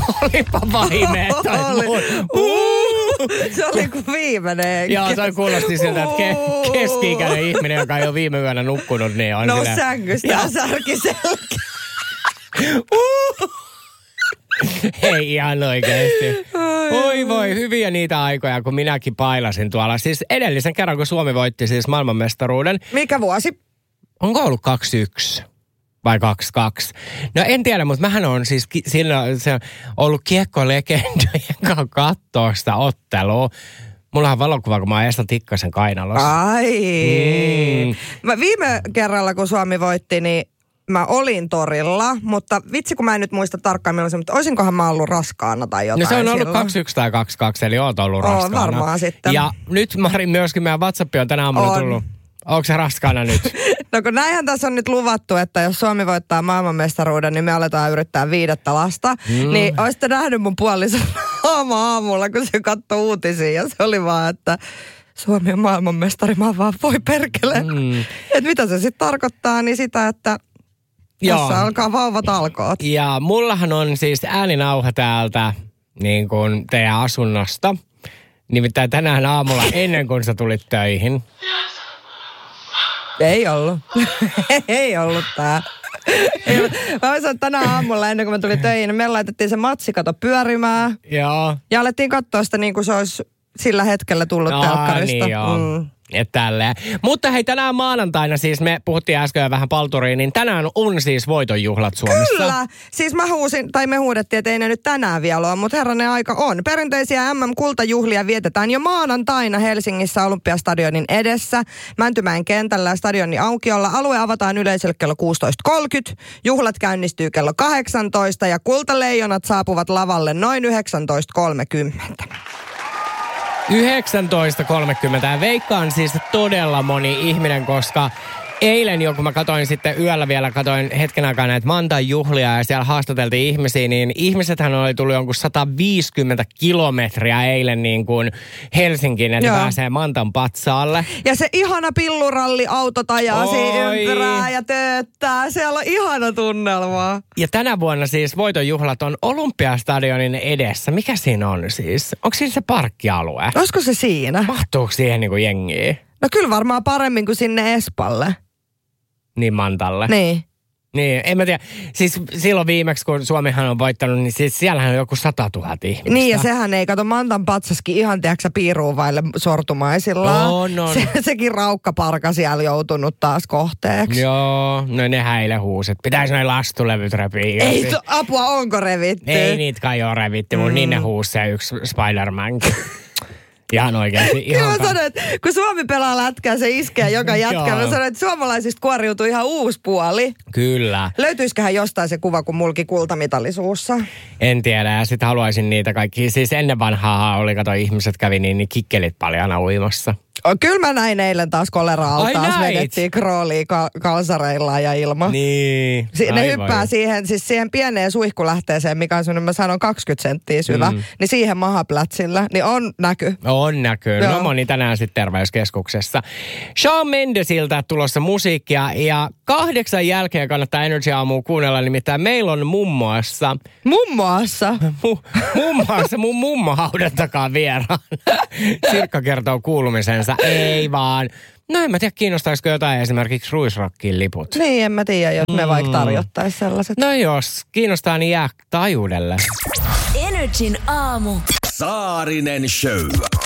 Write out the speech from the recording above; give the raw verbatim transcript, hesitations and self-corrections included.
Olipa vaimeet tai Oli. muut. Uh, se oli kuin viimeinen. Joo, se kuulosti siltä, että ke- keski-ikäinen ihminen, joka ei ole viime yönä nukkunut, niin on No silleen... sängystä ja särkiselkä. Uh. Hei, ihan oikeasti. Oi voi, hyviä niitä aikoja, kun minäkin pailasin tuolla. Siis edellisen kerran, kun Suomi voitti siis maailmanmestaruuden. Mikä vuosi? Onko ollut kaksi yksi vai kaksi kaksi? No en tiedä, mutta mähän on siis ki- silloin se on ollut kiekkolegendojen kanssa katsoa sitä ottelua. Mulla on valokuva, kun mä oon Esa Tikkasen kainalossa. Ai. Mm. Mä viime kerralla, kun Suomi voitti, niin mä olin torilla, mutta vitsi kun mä en nyt muista tarkkaan milloin, mutta olisinkohan mä ollut raskaana tai jotain. No se on ollut silloin. kaksi yksi tai kaksi kaksi, eli oot ollut Oo, raskaana. varmaan sitten. Ja nyt Mari myöskin meidän WhatsApp on tänä aamuna On. tullut. Onko se raskaana nyt? No kun näinhän tässä on nyt luvattu, että jos Suomi voittaa maailmanmestaruuden, niin me aletaan yrittää viidettä lasta. Mm. Niin olisitte nähnyt mun puolison aamulla, kun se katsoi uutisia ja se oli vaan, että Suomi on maailmanmestari, mä vaan voi perkele. Mm. Että mitä se sitten tarkoittaa, niin sitä, että Joo. tässä alkaa vauvat alkoot. Ja mullahan on siis ääninauha täältä niin kuin teidän asunnosta. Nimittäin tänään aamulla ennen kuin sä tulit töihin. Ei ollut. Ei ollut tää. Ei ollut. Mä olisin, että tänä aamulla ennen kuin mä tulin töihin, niin me laitettiin se matsikato pyörimään. Joo. Ja alettiin katsoa sitä niin kuin se olisi sillä hetkellä tullut Aa, telkkarista. niin joo. Mm. Et tälleen. Mutta hei, tänään maanantaina siis me puhuttiin äsken jo vähän palturiin, niin tänään on siis voitonjuhlat Suomessa. Kyllä. Siis mä huusin, tai me huudettiin, että ei ne nyt tänään vielä ole, mutta herranen aika on. Perinteisiä M M-kultajuhlia vietetään jo maanantaina Helsingissä Olympiastadionin edessä. Mäntymäen kentällä ja stadionin aukiolla. Alue avataan yleisölle kello kuusitoista kolmekymmentä. Juhlat käynnistyy kello kahdeksantoista ja kultaleijonat saapuvat lavalle noin yhdeksäntoista kolmekymmentä. yhdeksäntoista kolmekymmentä ja veikkaan siis todella moni ihminen, koska eilen jo, kun mä katoin sitten yöllä vielä, katoin hetken aikaa näitä Mantan juhlia ja siellä haastateltiin ihmisiä, niin ihmisethän oli tullut jonkun sata viisikymmentä kilometriä eilen niin kuin Helsinkiin, että Joo. pääsee Mantan patsaalle. Ja se ihana pilluralli autot ajaa siinä Oi. ympyrää ja tööttää. Siellä on ihana tunnelmaa. Ja tänä vuonna siis voitonjuhlat on Olympiastadionin edessä. Mikä siinä on siis? Onko siinä se parkkialue? Olisiko se siinä? Mahtuuko siihen niin kuin jengiä? No kyllä varmaan paremmin kuin sinne Espalle. Niin Mantalle. Niin. Niin, en mä tiedä. Siis silloin viimeksi, kun Suomihan on voittanut, niin siis siellähän on joku satatuhatta ihmistä. Niin ja sehän ei, kato Mantan patsaskin ihan tiedätkö piiruu vaille sortumaisillaan. On, on. Se, sekin raukkaparka siellä joutunut taas kohteeksi. Joo, no ne häilehuuset. Pitäisi noin lastulevyt repiä. Ei to, apua, onko revitty? Ei niitä kai ole revitty, mutta mm. niin ne huusi se yksi Spider-Mankin. Ihan oikeasti. Kyllä Ihan mä ka- sanoin, että kun Suomi pelaa lätkää, se iskee joka jätkä. Mä Joo. sanoin, että suomalaisista kuoriutuu ihan uusi puoli. Kyllä. Löytyisiköhän jostain se kuva, kun mulki kultamitali suussa? En tiedä. Ja sitten haluaisin niitä kaikki. Siis ennen vanhaa oli, kato, ihmiset kävi niin, niin kikkelit paljon uimassa. Kyllä mä näin eilen taas kolera-altaas. Ai näit? Vedettiin kroolia ka- kalsareillaan ja ilma. Niin. Si- ne Aivan. hyppää siihen, siis siihen pieneen suihkulähteeseen, mikä on semmoinen, mä sanon kaksikymmentä senttiä syvä, mm. niin siihen mahaplätsillä, niin on näky. On näkyy. Joo. No moni tänään sitten terveyskeskuksessa. Shawn Mendesiltä tulossa musiikkia ja kahdeksan jälkeen kannattaa Energy Aamua kuunnella, nimittäin meillä on muun muassa, Muun muassa. mu, muun muassa mun mummo haudan takaa vieraan. Sirkka kertoo kuulumisensa. Ei vaan. No en mä tiedä, kiinnostaisiko jotain esimerkiksi Ruisrockin liput. Niin, en mä tiedä, jos me Mm. vaikka tarjottaisiin sellaiset. No jos, kiinnostaa niin jää taajuudelle. Energin aamu. Saarinen Show.